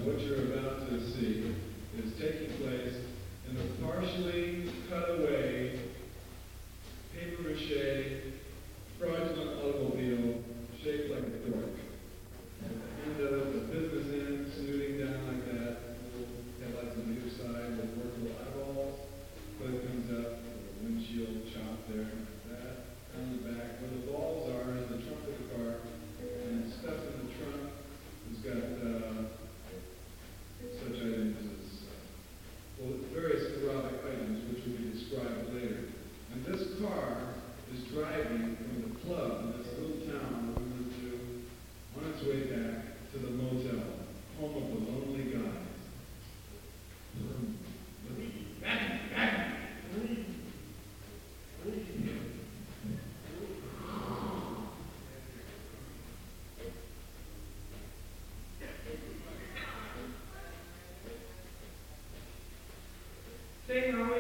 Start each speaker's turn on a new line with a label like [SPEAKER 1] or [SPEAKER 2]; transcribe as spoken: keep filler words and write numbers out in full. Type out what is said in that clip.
[SPEAKER 1] what you're about to see is taking place in a partially cut away, paper mache, fraudulent automobile shaped like a fork. And the, the business end snooting down like that, little headlights on either side with workable eyeballs. Hood comes up, the windshield chopped there, like that. Down the back, where the balls are in the trunk of the car, and stuff in the trunk has got uh, such items as uh, well, various erotic items, which will be described later. And this car is driving from the club in this little town we went to on its way back to the motel, home of the lonely guys. Back, back.
[SPEAKER 2] Say no.